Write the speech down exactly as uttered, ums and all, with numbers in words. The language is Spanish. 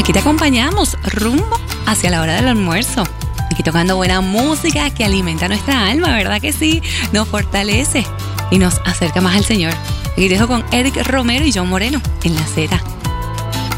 Aquí te acompañamos rumbo hacia la hora del almuerzo. Aquí tocando buena música que alimenta nuestra alma, ¿verdad que sí? Nos fortalece y nos acerca más al Señor. Aquí te dejo con Eric Romero y John Moreno en La Z.